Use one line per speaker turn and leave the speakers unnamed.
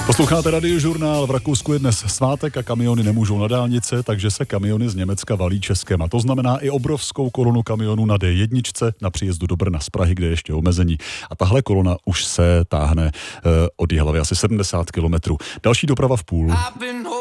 Posloucháte Radiožurnál, v Rakousku je dnes svátek a kamiony nemůžou na dálnice, takže se kamiony z Německa valí Českem. A to znamená i obrovskou kolonu kamionů na D1 na příjezdu do Brna z Prahy, kde je ještě omezení. A tahle kolona už se táhne od Jihlavy asi 70 kilometrů. Další doprava v půl.